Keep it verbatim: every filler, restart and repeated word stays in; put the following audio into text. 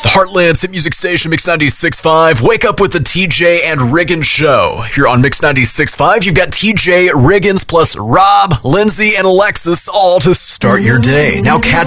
Heartland's hit music station, Mix ninety-six point five. Wake up with the T J and Riggins show. Here on Mix ninety-six point five, you've got T J, Riggins, plus Rob, Lindsay, and Alexis, all to start your day. Now catch